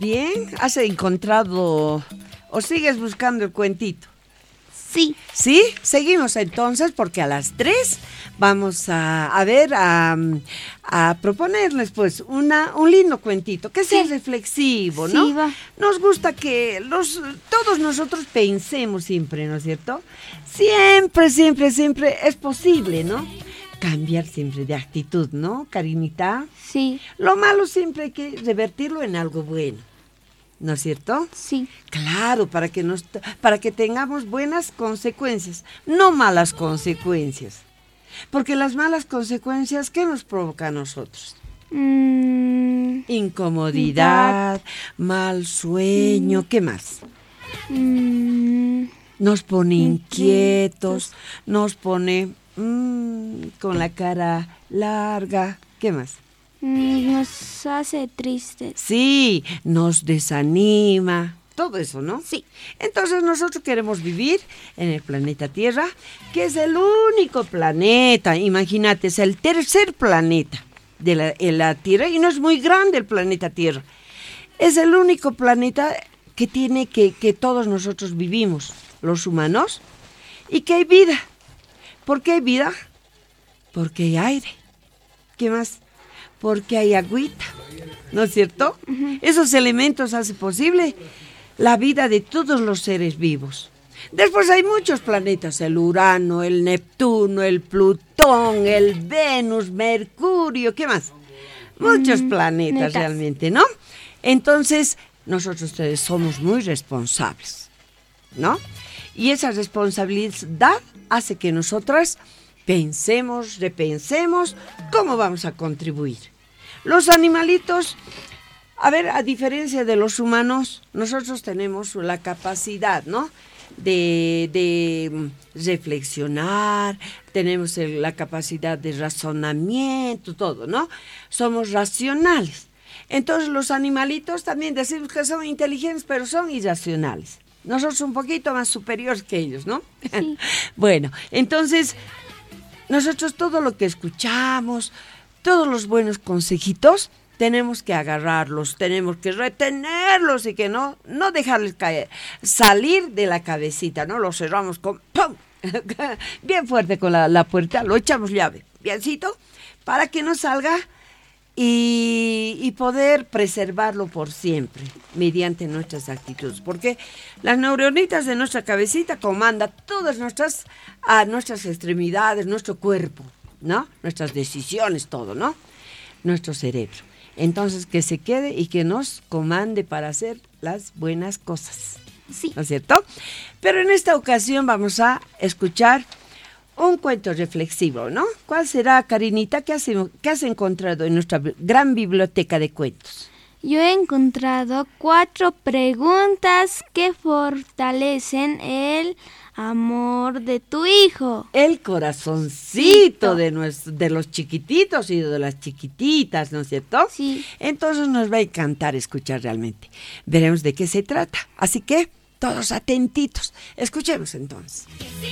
bien? ¿Has encontrado o sigues buscando el cuentito? Sí. ¿Sí? Seguimos entonces porque a las 3 vamos a proponerles pues un lindo cuentito que sea reflexivo, ¿no? Sí, va. Nos gusta que todos nosotros pensemos siempre, ¿no es cierto? Siempre es posible, ¿no? Cambiar siempre de actitud, ¿no, Karinita? Sí. Lo malo siempre hay que revertirlo en algo bueno, ¿no es cierto? Sí. Claro, para que tengamos buenas consecuencias, no malas consecuencias. Porque las malas consecuencias, ¿qué nos provoca a nosotros? Incomodidad, mal sueño, ¿qué más? Nos pone inquietos, nos pone con la cara larga, ¿qué más? Nos hace tristes. Sí, nos desanima, todo eso, ¿no? Sí. Entonces nosotros queremos vivir en el planeta Tierra, que es el único planeta, imagínate, es el tercer planeta de la Tierra y no es muy grande el planeta Tierra. Es el único planeta que tiene que todos nosotros vivimos, los humanos, y que hay vida. ¿Por qué hay vida? Porque hay aire. ¿Qué más? Porque hay agüita, ¿no es cierto? Uh-huh. Esos elementos hacen posible la vida de todos los seres vivos. Después hay muchos planetas, el Urano, el Neptuno, el Plutón, el Venus, Mercurio, ¿qué más? Muchos planetas realmente, ¿no? Entonces, nosotros somos muy responsables, ¿no? Y esa responsabilidad hace que nosotras pensemos, repensemos cómo vamos a contribuir. Los animalitos, a diferencia de los humanos, nosotros tenemos la capacidad, ¿no? De reflexionar, tenemos la capacidad de razonamiento, todo, ¿no? Somos racionales. Entonces los animalitos también decimos que son inteligentes, pero son irracionales. Nosotros un poquito más superiores que ellos, ¿no? Sí. Bueno, entonces nosotros todo lo que escuchamos, todos los buenos consejitos, tenemos que agarrarlos, tenemos que retenerlos y que no dejarles caer, salir de la cabecita, ¿no? Lo cerramos con ¡pum! Bien fuerte con la puerta, lo echamos llave, biencito, para que no salga y poder preservarlo por siempre mediante nuestras actitudes, porque las neuronitas de nuestra cabecita comandan todas nuestras extremidades, nuestro cuerpo, ¿no? Nuestras decisiones, todo, ¿no? Nuestro cerebro. Entonces, que se quede y que nos comande para hacer las buenas cosas. Sí. ¿No es cierto? Pero en esta ocasión vamos a escuchar un cuento reflexivo, ¿no? ¿Cuál será, Karinita? ¿Qué has encontrado en nuestra gran biblioteca de cuentos? Yo he encontrado 4 preguntas que fortalecen el amor de tu hijo. El corazoncito de los chiquititos y de las chiquititas, ¿no es cierto? Sí. Entonces nos va a encantar escuchar realmente. Veremos de qué se trata. Así que, todos atentitos. Escuchemos entonces.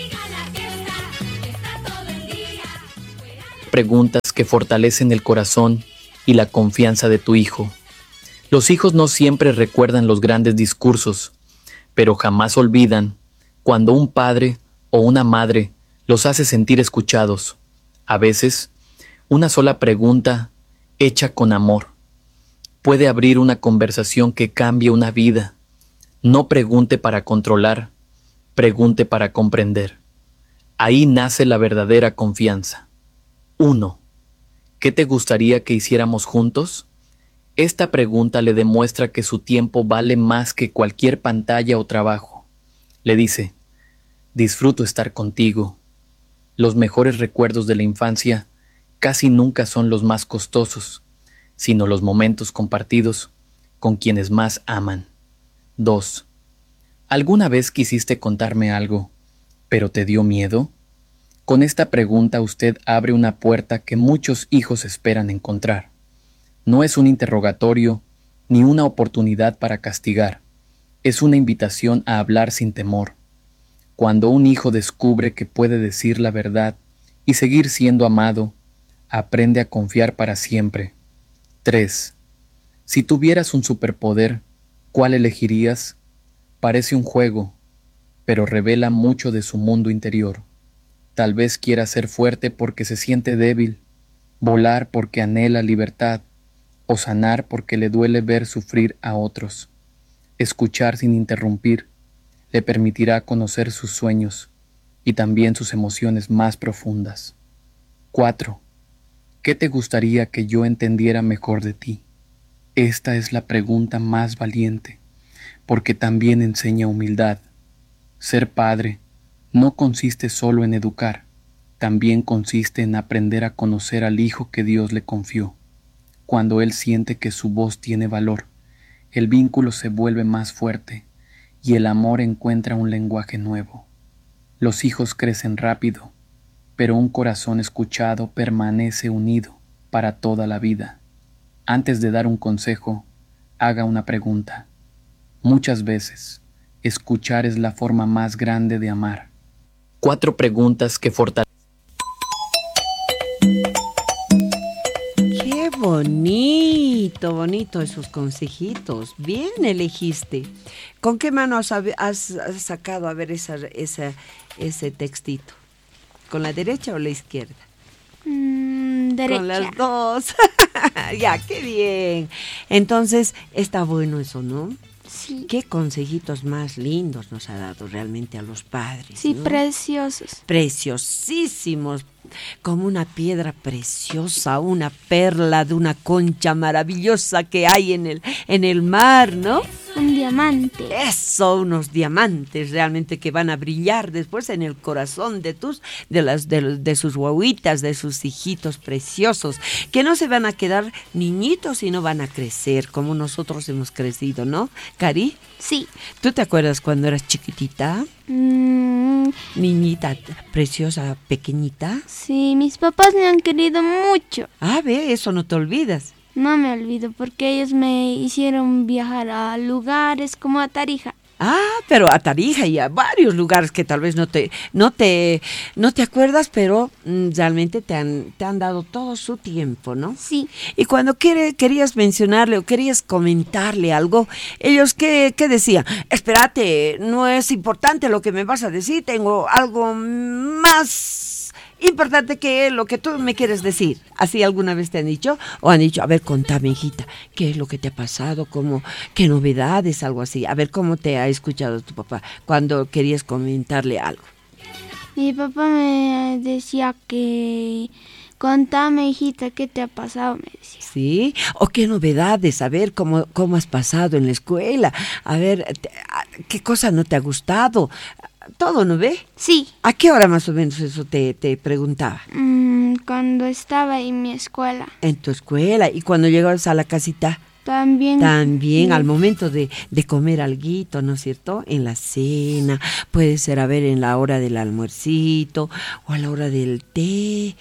Preguntas que fortalecen el corazón y la confianza de tu hijo. Los hijos no siempre recuerdan los grandes discursos, pero jamás olvidan cuando un padre o una madre los hace sentir escuchados. A veces, una sola pregunta, hecha con amor, puede abrir una conversación que cambie una vida. No pregunte para controlar, pregunte para comprender. Ahí nace la verdadera confianza. 1. ¿Qué te gustaría que hiciéramos juntos? Esta pregunta le demuestra que su tiempo vale más que cualquier pantalla o trabajo. Le dice, disfruto estar contigo. Los mejores recuerdos de la infancia casi nunca son los más costosos, sino los momentos compartidos con quienes más aman. 2. ¿Alguna vez quisiste contarme algo, pero te dio miedo? Con esta pregunta usted abre una puerta que muchos hijos esperan encontrar. No es un interrogatorio ni una oportunidad para castigar. Es una invitación a hablar sin temor. Cuando un hijo descubre que puede decir la verdad y seguir siendo amado, aprende a confiar para siempre. 3. Si tuvieras un superpoder, ¿Cuál elegirías? Parece un juego, pero revela mucho de su mundo interior. Tal vez quiera ser fuerte porque se siente débil, volar porque anhela libertad, o sanar porque le duele ver sufrir a otros. Escuchar sin interrumpir le permitirá conocer sus sueños y también sus emociones más profundas. 4. ¿Qué te gustaría que yo entendiera mejor de ti? Esta es la pregunta más valiente, porque también enseña humildad. Ser padre no consiste solo en educar, también consiste en aprender a conocer al hijo que Dios le confió. Cuando él siente que su voz tiene valor, el vínculo se vuelve más fuerte y el amor encuentra un lenguaje nuevo. Los hijos crecen rápido, pero un corazón escuchado permanece unido para toda la vida. Antes de dar un consejo, haga una pregunta. Muchas veces, escuchar es la forma más grande de amar. 4 preguntas que fortalecen. Qué bonito, bonito esos consejitos. Bien elegiste. ¿Con qué mano has sacado a ver ese textito? ¿Con la derecha o la izquierda? Derecha. Con las dos. Ya, qué bien. Entonces, está bueno eso, ¿no? Sí. Qué consejitos más lindos nos ha dado realmente a los padres. Sí, ¿no? preciosos. Preciosísimos, como una piedra preciosa, una perla de una concha maravillosa que hay en el mar, ¿no? Un diamante. Eso, unos diamantes realmente que van a brillar después en el corazón de sus guaguitas, de sus hijitos preciosos, que no se van a quedar niñitos, sino van a crecer como nosotros hemos crecido, ¿no, Cari? Sí. ¿Tú te acuerdas cuando eras chiquitita? Niñita, preciosa, pequeñita. Sí, mis papás me han querido mucho. Ah, ve, eso no te olvidas. No me olvido porque ellos me hicieron viajar a lugares como a Tarija. Ah, pero a Tarija y a varios lugares que tal vez no te acuerdas, pero realmente te han dado todo su tiempo, ¿no? Sí. Y cuando querías mencionarle o querías comentarle algo, ellos ¿qué decían? Espérate, no es importante lo que me vas a decir, tengo algo más importante que lo que tú me quieres decir. ¿Así alguna vez te han dicho? ¿O han dicho, a ver, contame, hijita, qué es lo que te ha pasado? ¿Qué novedades? Algo así. A ver, ¿cómo te ha escuchado tu papá cuando querías comentarle algo? Mi papá me decía que... Contame, hijita, ¿qué te ha pasado? Me decía. ¿Sí? ¿O qué novedades? A ver, ¿cómo has pasado en la escuela? A ver, ¿qué cosa no te ha gustado? Todo, ¿no ve? Sí. ¿A qué hora más o menos eso te preguntaba? Cuando estaba en mi escuela. En tu escuela. ¿Y cuando llegabas a la casita? También. También al momento de comer alguito, ¿no es cierto? En la cena, puede ser, a ver, en la hora del almuercito o a la hora del té,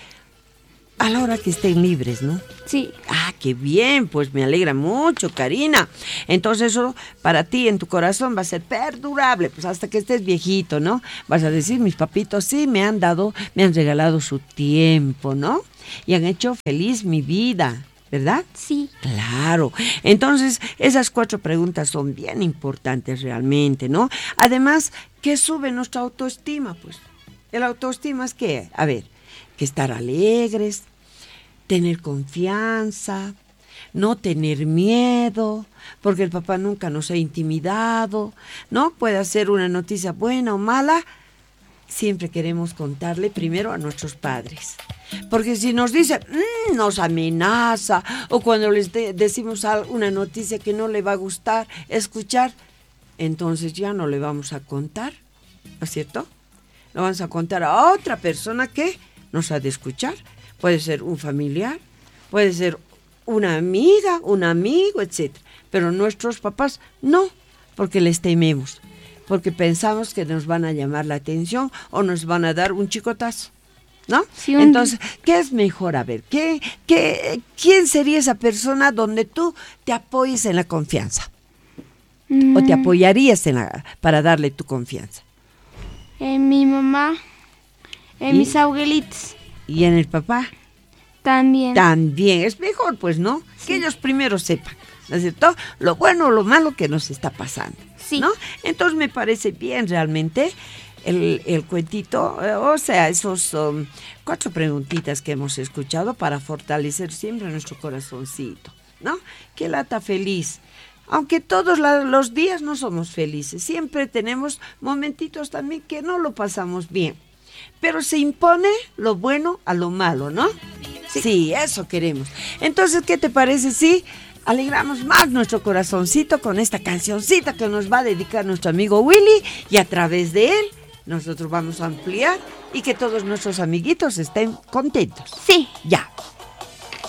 a la hora que estén libres, ¿no? Sí. Ah, qué bien, pues me alegra mucho, Karina. Entonces eso para ti en tu corazón va a ser perdurable, pues hasta que estés viejito, ¿no? Vas a decir, mis papitos sí me han regalado su tiempo, ¿no? Y han hecho feliz mi vida, ¿verdad? Sí. Claro. Entonces, esas 4 preguntas son bien importantes realmente, ¿no? Además, ¿qué sube nuestra autoestima? Pues, el autoestima es ¿qué? A ver, que estar alegres, tener confianza, no tener miedo, porque el papá nunca nos ha intimidado, ¿no? Puede ser una noticia buena o mala, siempre queremos contarle primero a nuestros padres. Porque si nos dice, nos amenaza, o cuando les decimos una noticia que no le va a gustar escuchar, entonces ya no le vamos a contar, ¿no es cierto? Lo vamos a contar a otra persona que nos ha de escuchar. Puede ser un familiar, puede ser una amiga, un amigo, etc. Pero nuestros papás no, porque les tememos, porque pensamos que nos van a llamar la atención o nos van a dar un chicotazo, ¿no? Sí, Entonces, ¿qué es mejor? A ver, ¿quién sería esa persona donde tú te apoyes en la confianza? ¿O te apoyarías para darle tu confianza? En mi mamá, en mis abuelitos. ¿Y en el papá? También. También, es mejor, pues, ¿no? Sí. Que ellos primero sepan, ¿no es cierto? Lo bueno o lo malo que nos está pasando, Sí. ¿no? Entonces me parece bien realmente el cuentito, o sea, esos 4 preguntitas que hemos escuchado para fortalecer siempre nuestro corazoncito, ¿no? Que lata feliz. Aunque todos los días no somos felices, siempre tenemos momentitos también que no lo pasamos bien. Pero se impone lo bueno a lo malo, ¿no? Sí, eso queremos. Entonces, ¿qué te parece si alegramos más nuestro corazoncito con esta cancioncita que nos va a dedicar nuestro amigo Willy, y a través de él nosotros vamos a ampliar y que todos nuestros amiguitos estén contentos? Sí. Ya.